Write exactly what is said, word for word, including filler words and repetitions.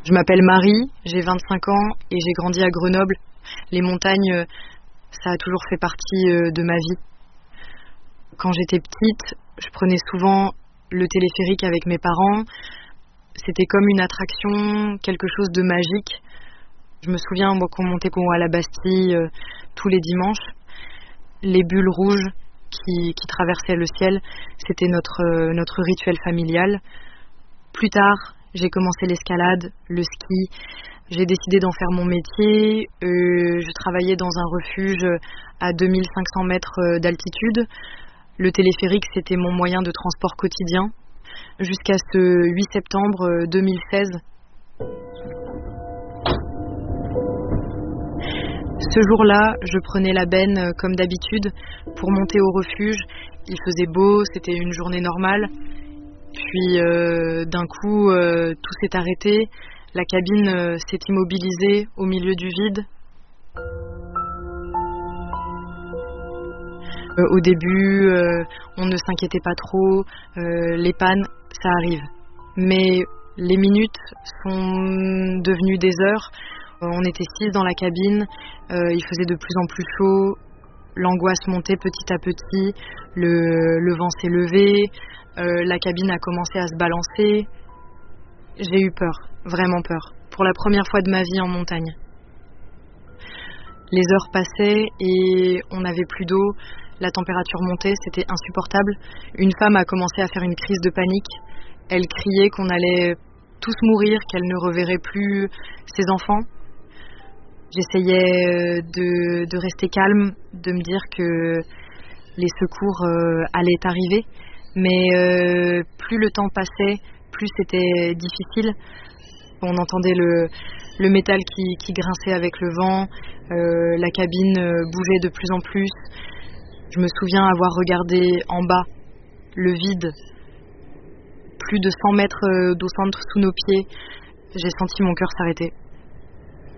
Je m'appelle Marie, j'ai vingt-cinq ans et j'ai grandi à Grenoble. Les montagnes, ça a toujours fait partie de ma vie. Quand j'étais petite, je prenais souvent le téléphérique avec mes parents. C'était comme une attraction, quelque chose de magique. Je me souviens moi, qu'on montait à la Bastille euh, tous les dimanches. Les bulles rouges qui, qui traversaient le ciel, c'était notre, euh, notre rituel familial. Plus tard, j'ai commencé l'escalade, le ski. J'ai décidé d'en faire mon métier. Euh, je travaillais dans un refuge à deux mille cinq cents mètres d'altitude. Le téléphérique, c'était mon moyen de transport quotidien. Jusqu'à ce huit septembre deux mille seize. Ce jour-là, je prenais la benne comme d'habitude pour monter au refuge. Il faisait beau, c'était une journée normale. Puis euh, d'un coup, euh, tout s'est arrêté. La cabine euh, s'est immobilisée au milieu du vide. Euh, au début, euh, on ne s'inquiétait pas trop. Euh, les pannes, ça arrive. Mais les minutes sont devenues des heures. Euh, on était six dans la cabine. Euh, il faisait de plus en plus chaud. L'angoisse montait petit à petit. Le, le vent s'est levé. Euh, la cabine a commencé à se balancer. J'ai eu peur, vraiment peur, pour la première fois de ma vie en montagne. Les heures passaient et on n'avait plus d'eau, la température montait, c'était insupportable. Une femme a commencé à faire une crise de panique. Elle criait qu'on allait tous mourir, qu'elle ne reverrait plus ses enfants. J'essayais de, de rester calme, de me dire que les secours euh, allaient arriver. Mais euh, plus le temps passait, plus c'était difficile. On entendait le, le métal qui, qui grinçait avec le vent, euh, la cabine bougeait de plus en plus. Je me souviens avoir regardé en bas, le vide, plus de cent mètres d'eau centre sous nos pieds. J'ai senti mon cœur s'arrêter.